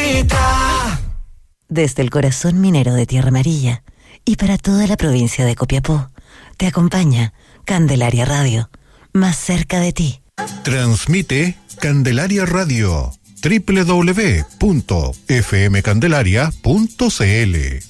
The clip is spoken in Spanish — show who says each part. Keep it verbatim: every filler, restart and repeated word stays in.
Speaker 1: bonita.
Speaker 2: Desde el corazón minero de Tierra Amarilla y para toda la provincia de Copiapó, te acompaña Candelaria Radio, más cerca de ti.
Speaker 3: Transmite Candelaria Radio, doble u doble u doble u punto f m candelaria punto c l.